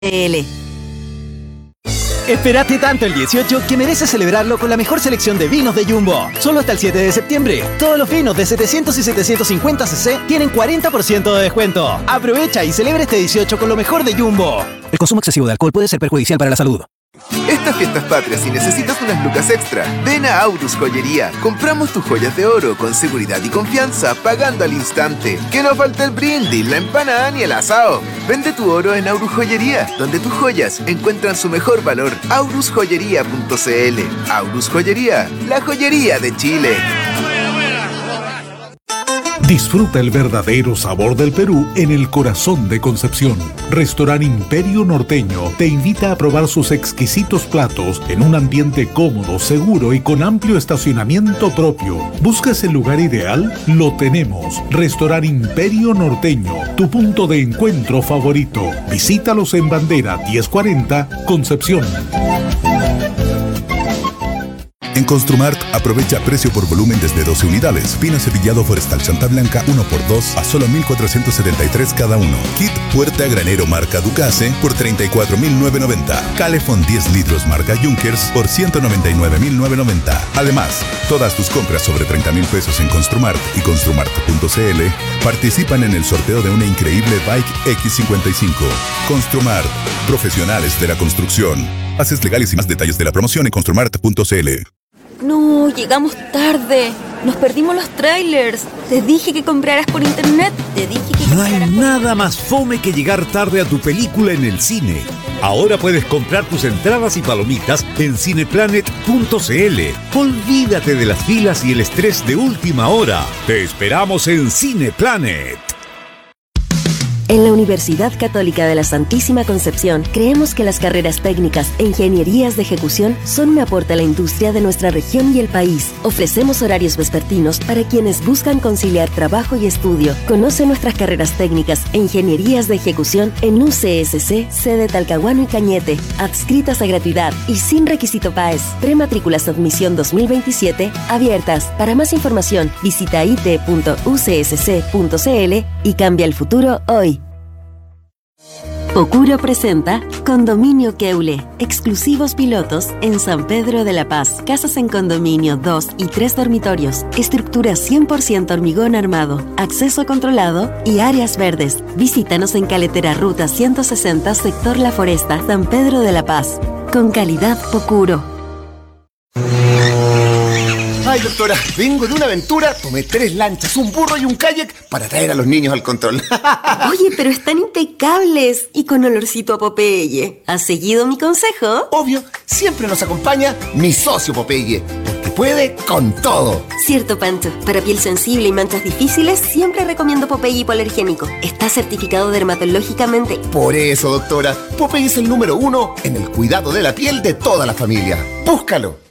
L. Espérate tanto el 18 que mereces celebrarlo con la mejor selección de vinos de Jumbo. Solo hasta el 7 de septiembre. Todos los vinos de 700 y 750 cc tienen 40% de descuento. Aprovecha y celebra este 18 con lo mejor de Jumbo. El consumo excesivo de alcohol puede ser perjudicial para la salud. Estas fiestas patrias, si necesitas unas lucas extra, ven a Aurus Joyería. Compramos tus joyas de oro con seguridad y confianza, pagando al instante. Que no falte el brindis, la empanada ni el asado. Vende tu oro en Aurus Joyería, donde tus joyas encuentran su mejor valor. aurusjoyería.cl. Aurus Joyería, la joyería de Chile. Disfruta el verdadero sabor del Perú en el corazón de Concepción. Restaurante Imperio Norteño te invita a probar sus exquisitos platos en un ambiente cómodo, seguro y con amplio estacionamiento propio. ¿Buscas el lugar ideal? Lo tenemos. Restaurante Imperio Norteño, tu punto de encuentro favorito. Visítalos en Bandera 1040, Concepción. En Construmart, aprovecha precio por volumen desde 12 unidades. Pino cepillado forestal Santa Blanca 1x2 a solo 1.473 cada uno. Kit puerta granero marca Ducase por 34.990. Calefón 10 litros marca Junkers por 199.990. Además, todas tus compras sobre 30,000 pesos en Construmart y Construmart.cl participan en el sorteo de una increíble Bike X55. Construmart, profesionales de la construcción. Bases legales y más detalles de la promoción en Construmart.cl. No, llegamos tarde. Nos perdimos los trailers. Te dije que compraras por internet. No hay nada más fome que llegar tarde a tu película en el cine. Ahora puedes comprar tus entradas y palomitas en cineplanet.cl. Olvídate de las filas y el estrés de última hora. Te esperamos en Cineplanet. En la Universidad Católica de la Santísima Concepción creemos que las carreras técnicas e ingenierías de ejecución son un aporte a la industria de nuestra región y el país. Ofrecemos horarios vespertinos para quienes buscan conciliar trabajo y estudio. Conoce nuestras carreras técnicas e ingenierías de ejecución en UCSC, sede Talcahuano y Cañete, adscritas a gratuidad y sin requisito PAES. Prematrículas admisión 2027 abiertas. Para más información, visita it.ucsc.cl y cambia el futuro hoy. Pocuro presenta Condominio Keule, exclusivos pilotos en San Pedro de la Paz. Casas en condominio 2 y 3 dormitorios, estructura 100% hormigón armado, acceso controlado y áreas verdes. Visítanos en Caletera Ruta 160, sector La Foresta, San Pedro de la Paz. Con calidad Pocuro. Ay, doctora, vengo de una aventura, tomé 3 lanchas, un burro y un kayak para traer a los niños al control. Oye, pero están impecables y con olorcito a Popeye. ¿Has seguido mi consejo? Obvio, siempre nos acompaña mi socio Popeye, porque puede con todo. Cierto, Pancho. Para piel sensible y manchas difíciles, siempre recomiendo Popeye hipoalergénico. Está certificado dermatológicamente. Por eso, doctora, Popeye es el número 1 en el cuidado de la piel de toda la familia. ¡Búscalo!